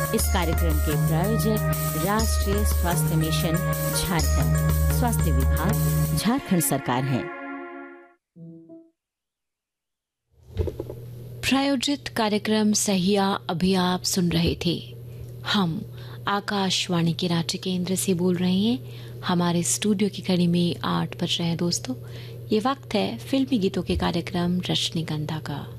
इस कार्यक्रम के प्रायोजक राष्ट्रीय स्वास्थ्य मिशन झारखंड, स्वास्थ्य विभाग, झारखंड सरकार है। प्रायोजित कार्यक्रम सहिया अभी आप सुन रहे थे। हम आकाशवाणी के रांची केंद्र से बोल रहे हैं। हमारे स्टूडियो की घड़ी में 8 बज रहे हैं दोस्तों। ये वक्त है फिल्मी गीतों के कार्यक्रम रजनीगंधा का।